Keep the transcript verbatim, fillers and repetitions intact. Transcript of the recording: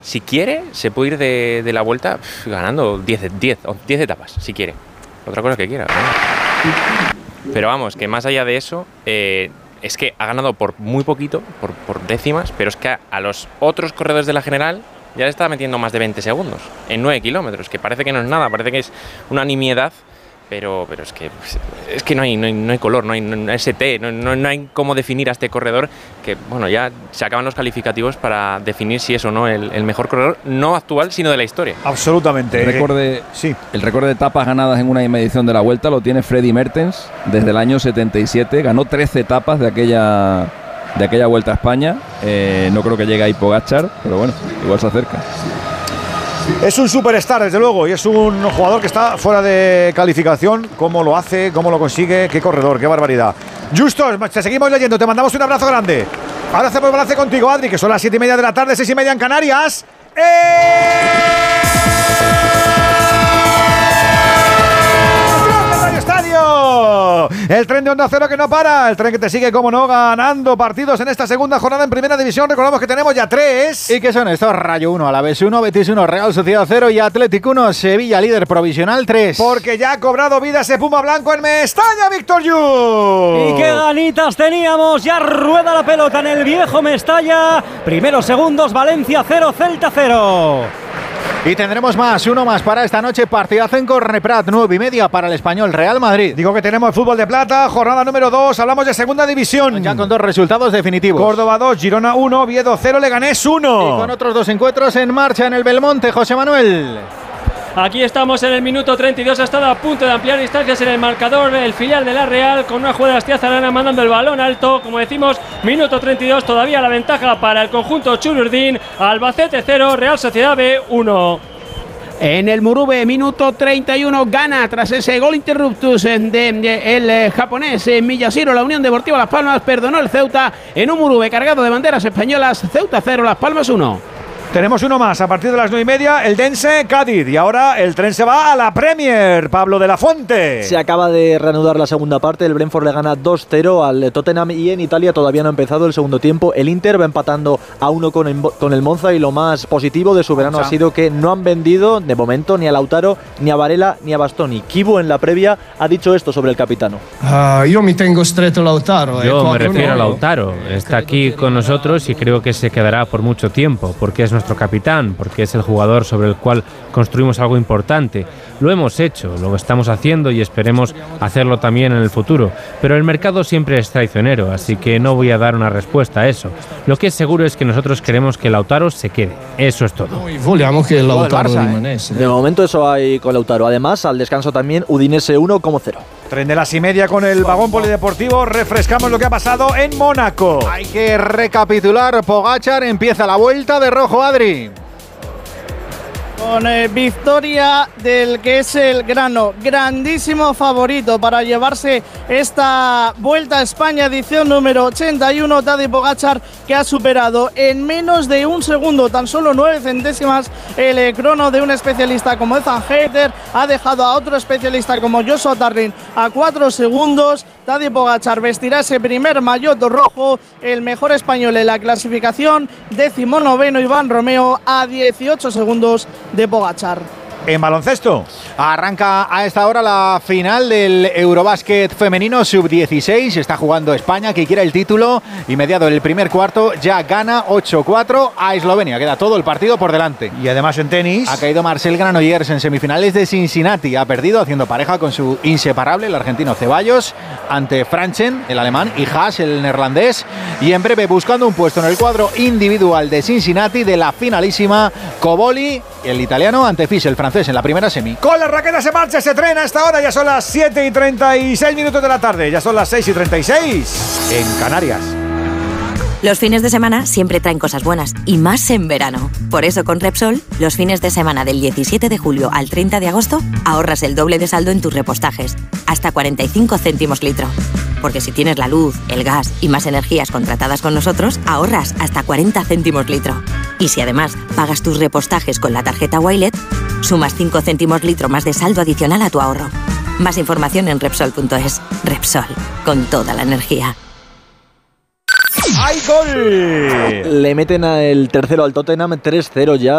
Si quiere, se puede ir de, de la Vuelta pff, ganando diez etapas, si quiere. Otra cosa que quiera, ¿no? Pero vamos, que más allá de eso, eh, es que ha ganado por muy poquito, por, por décimas, pero es que a, a los otros corredores de la general ya le está metiendo más de veinte segundos en nueve kilómetros, que parece que no es nada, parece que es una nimiedad. Pero, pero es que es que no hay, no hay, no hay color, no hay, no hay S T, no, no, no hay cómo definir a este corredor, que bueno, ya se acaban los calificativos para definir si es o no el, el mejor corredor, no actual, sino de la historia. Absolutamente. El récord de, sí. el récord de etapas ganadas en una misma edición de la Vuelta lo tiene Freddy Mertens desde el año setenta y siete, ganó trece etapas de aquella, de aquella Vuelta a España. Eh, no creo que llegue ahí Pogačar, pero bueno, igual se acerca. Es un superstar, desde luego, y es un jugador que está fuera de calificación. ¿Cómo lo hace? ¿Cómo lo consigue? ¡Qué corredor! ¡Qué barbaridad! Justo, te seguimos leyendo, te mandamos un abrazo grande. Ahora hacemos balance contigo, Adri, que son las siete y media de la tarde, seis y media en Canarias. ¡Eh! Estadio. El tren de Onda Cero que no para, el tren que te sigue, como no, ganando partidos en esta segunda jornada en Primera División. Recordamos que tenemos ya tres. ¿Y qué son estos? Rayo uno, Alavés uno, Betis uno, Real Sociedad cero y Atlético uno, Sevilla líder provisional tres. Porque ya ha cobrado vida ese Puma Blanco en Mestalla, Víctor Yu. Y qué ganitas teníamos, ya rueda la pelota en el viejo Mestalla. Primeros segundos, Valencia cero, Celta cero. Y tendremos más, uno más para esta noche, partidazo en Corneprat, nueve y media para el Español Real Madrid. Digo que tenemos fútbol de plata, jornada número dos, hablamos de segunda división. Ya con dos resultados definitivos. Córdoba dos, Girona uno, Oviedo cero, Leganés uno. Y con otros dos encuentros en marcha en el Belmonte, José Manuel. Aquí estamos en el minuto treinta y dos, ha estado a punto de ampliar distancias en el marcador el filial de la Real con una jugada de Astiaz Arana mandando el balón alto, como decimos, minuto treinta y dos, todavía la ventaja para el conjunto Chururdín, Albacete cero, Real Sociedad B uno. En el Murube, minuto treinta y uno, gana tras ese gol interruptus de, de el eh, japonés eh, Miyashiro, la Unión Deportiva Las Palmas perdonó el Ceuta en un Murube cargado de banderas españolas. Ceuta cero, Las Palmas uno. Tenemos uno más a partir de las nueve y media, el Dense Cádiz. Y ahora el tren se va a la Premier, Pablo de la Fuente. Se acaba de reanudar la segunda parte, el Brentford le gana dos cero al Tottenham y en Italia todavía no ha empezado el segundo tiempo. El Inter va empatando a uno con el, con el Monza y lo más positivo de su verano ha sido que no han vendido de momento ni a Lautaro, ni a Varela, ni a Bastoni. Kibu en la previa ha dicho esto sobre el capitano. Uh, yo me tengo estrecho Lautaro. Yo me refiero a Lautaro. Está aquí con nosotros y creo que se quedará por mucho tiempo porque es nuestro capitán, porque es el jugador sobre el cual construimos algo importante. Lo hemos hecho, lo estamos haciendo y esperemos hacerlo también en el futuro, pero el mercado siempre es traicionero, así que no voy a dar una respuesta a eso. Lo que es seguro es que nosotros queremos que Lautaro se quede, eso es todo. Volvemos que Lautaro Barça, ¿eh? De momento eso hay con Lautaro. Además, al descanso también Udinese uno como cero. Tren de las y media con el vagón polideportivo. Refrescamos lo que ha pasado en Mónaco. Hay que recapitular. Pogačar empieza la vuelta de rojo, Adri. Con eh, victoria del que es el grano, grandísimo favorito para llevarse esta Vuelta a España edición número ochenta y uno, Tadej Pogačar, que ha superado en menos de un segundo, tan solo nueve centésimas, el eh, crono de un especialista como Ethan Hayter, ha dejado a otro especialista como Joshua Tarling a cuatro segundos. Tadej Pogačar vestirá ese primer maillot rojo, el mejor español en la clasificación, décimo noveno Iván Romeo a dieciocho segundos de Pogačar. En baloncesto arranca a esta hora la final del Eurobásquet femenino sub dieciséis. Está jugando España, que quiere el título, y mediado el primer cuarto ya gana ocho cuatro a Eslovenia. Queda todo el partido por delante. Y además en tenis ha caído Marcel Granollers en semifinales de Cincinnati. Ha perdido haciendo pareja con su inseparable, el argentino Ceballos, ante Franchen, el alemán, y Haas, el neerlandés. Y en breve buscando un puesto en el cuadro individual de Cincinnati de la finalísima, Coboli, el italiano, ante Fisch, el francés, en la primera semi. Con la raqueta se marcha, se trena a esta hora. Ya son las siete y treinta y seis minutos de la tarde. Ya son las seis y treinta y seis en Canarias. Los fines de semana siempre traen cosas buenas, y más en verano. Por eso con Repsol, los fines de semana del diecisiete de julio al treinta de agosto, ahorras el doble de saldo en tus repostajes, hasta cuarenta y cinco céntimos litro. Porque si tienes la luz, el gas y más energías contratadas con nosotros, ahorras hasta cuarenta céntimos litro. Y si además pagas tus repostajes con la tarjeta Wilet, sumas cinco céntimos litro más de saldo adicional a tu ahorro. Más información en Repsol punto es. Repsol, con toda la energía. ¡Hay gol! Le meten el tercero al Tottenham, tres cero ya.